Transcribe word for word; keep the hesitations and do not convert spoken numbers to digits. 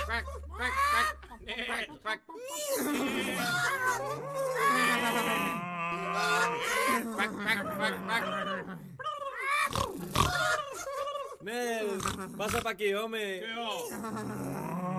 Quack, quack, quack, quack. Quack, quack, quack, quack. Nel, pasa pa' aquí, home. ¿Qué va?